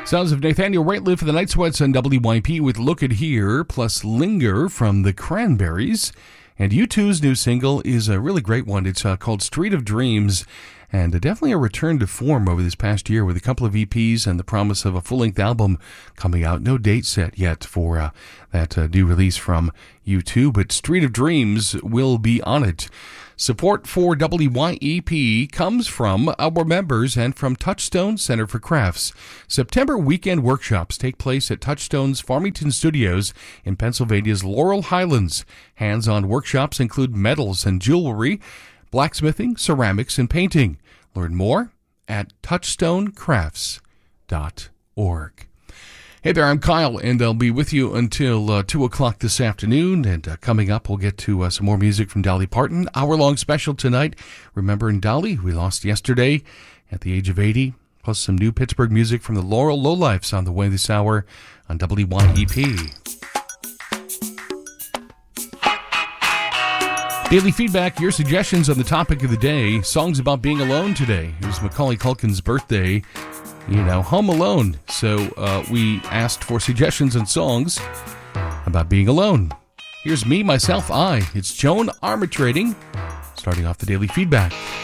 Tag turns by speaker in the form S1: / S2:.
S1: Sounds of Nathaniel Rateliff for the Night Sweats on WYP with Look At Here, plus Linger from the Cranberries. And U2's new single is a really great one. It's called Street of Dreams, and definitely a return to form over this past year with a couple of EPs and the promise of a full-length album coming out. No date set yet for that new release from U2, but Street of Dreams will be on it. Support for WYEP comes from our members and from Touchstone Center for Crafts. September weekend workshops take place at Touchstone's Farmington Studios in Pennsylvania's Laurel Highlands. Hands-on workshops include metals and jewelry, blacksmithing, ceramics, and painting. Learn more at touchstonecrafts.org. Hey there, I'm Kyle, and I'll be with you until 2 o'clock this afternoon. And coming up, we'll get to some more music from Dolly Parton. Hour-long special tonight, remembering Dolly, who we lost yesterday at the age of 80, plus some new Pittsburgh music from the Laurel Lowlifes on the way this hour on WYEP. Daily feedback, your suggestions on the topic of the day, songs about being alone today. It was Macaulay Culkin's birthday. Home alone. So we asked for suggestions and songs about being alone. Here's Me, Myself, I. It's Joan Armatrading, starting off the daily feedback.